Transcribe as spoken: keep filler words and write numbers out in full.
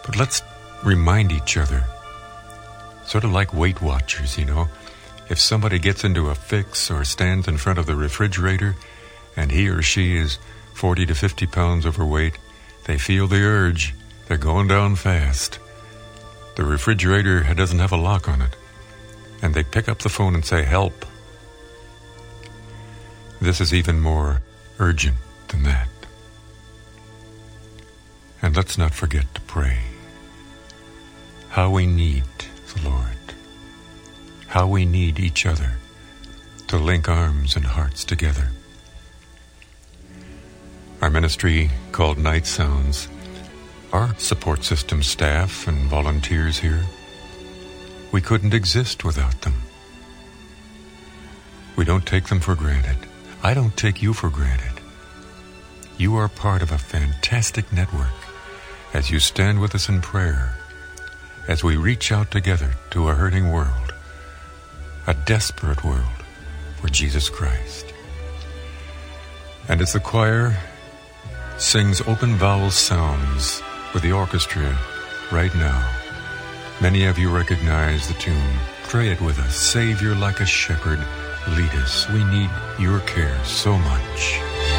But let's remind each other, sort of like Weight Watchers, you know. If somebody gets into a fix or stands in front of the refrigerator and he or she is forty to fifty pounds overweight, they feel the urge. They're going down fast. The refrigerator doesn't have a lock on it. And they pick up the phone and say, help. This is even more urgent than that. And let's not forget to pray. How we need the Lord. How we need each other to link arms and hearts together. Our ministry, called Night Sounds, our support system staff and volunteers here, we couldn't exist without them. We don't take them for granted. I don't take you for granted. You are part of a fantastic network as you stand with us in prayer, as we reach out together to a hurting world, a desperate world for Jesus Christ. And as the choir sings open vowel sounds with the orchestra right now, many of you recognize the tune. Pray it with us. Savior, like a shepherd, lead us. We need your care so much.